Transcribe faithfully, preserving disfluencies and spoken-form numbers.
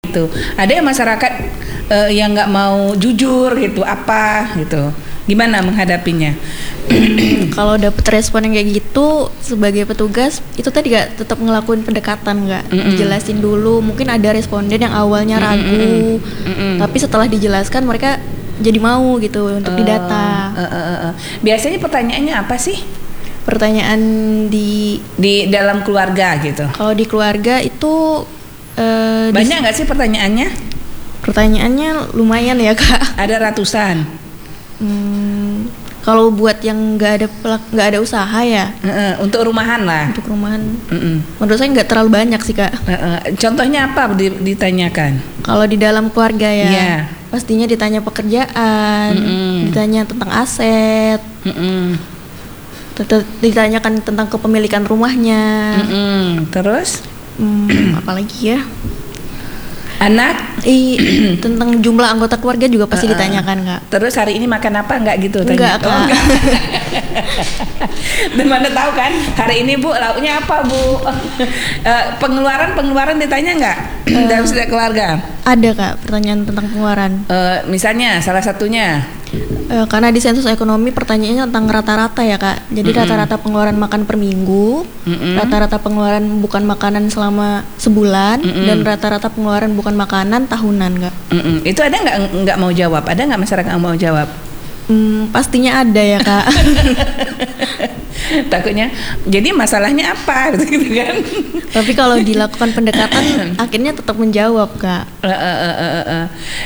gitu. Ada yang masyarakat uh, yang nggak mau jujur gitu, apa gitu. Gimana menghadapinya? Kalau dapet respon yang kayak gitu sebagai petugas itu tadi gak tetap ngelakuin pendekatan nggak, Mm-mm. dijelasin dulu. Mungkin ada responden yang awalnya ragu, Mm-mm. tapi setelah dijelaskan mereka jadi mau gitu untuk Oh, didata. uh, uh, uh, uh. Biasanya pertanyaannya apa sih Pertanyaan di di dalam keluarga gitu? kalau di keluarga itu eh, di- Banyak nggak sih pertanyaannya? pertanyaannya lumayan ya Kak. Ada ratusan. Hmm, kalau buat yang nggak ada pelak- nggak ada usaha ya Uh, uh, untuk rumahan lah. untuk rumahan, Mm-mm. menurut saya nggak terlalu banyak sih Kak. Uh, uh. Contohnya apa di- ditanyakan? Kalau di dalam keluarga ya, Iya. pastinya ditanya pekerjaan, Mm-mm. ditanya tentang aset, Mm-mm. tet- ditanyakan tentang kepemilikan rumahnya, Mm-mm. Terus hmm, apalagi ya, anak. I, tentang jumlah anggota keluarga juga pasti Uh-uh. ditanyakan Kak. Terus hari ini makan apa enggak gitu? Enggak, tanya. Oh, Kak. enggak. Dan mana tahu kan hari ini Bu lauknya apa Bu? Eh, pengeluaran pengeluaran ditanya enggak dalam setiap keluarga? Ada Kak pertanyaan tentang pengeluaran. Eh, misalnya salah satunya. Eh, karena di sensus ekonomi pertanyaannya tentang rata-rata ya Kak. Jadi Mm-mm. rata-rata pengeluaran makan per minggu, Mm-mm. rata-rata pengeluaran bukan makanan selama sebulan, Mm-mm. dan rata-rata pengeluaran bukan makanan tahunan Kak. Mm-mm. Itu ada nggak nggak mau jawab? Ada nggak masyarakat yang mau jawab? Hmm, pastinya ada ya Kak. Takutnya. Jadi masalahnya apa gitu kan? Tapi kalau dilakukan pendekatan akhirnya tetap menjawab Kak. Eh, eh, eh, eh, eh.